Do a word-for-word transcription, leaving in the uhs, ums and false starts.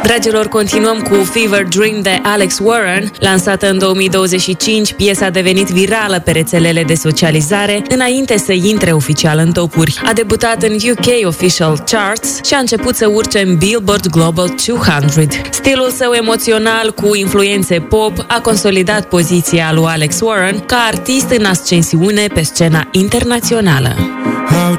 Dragilor, continuăm cu Fever Dream de Alex Warren. Lansată în două mii douăzeci și cinci, piesa a devenit virală pe rețelele de socializare înainte să intre oficial în topuri. A debutat în U K Official Charts și a început să urce în Billboard Global două sute. Stilul său emoțional cu influențe pop a consolidat poziția lui Alex Warren ca artist în ascensiune pe scena internațională.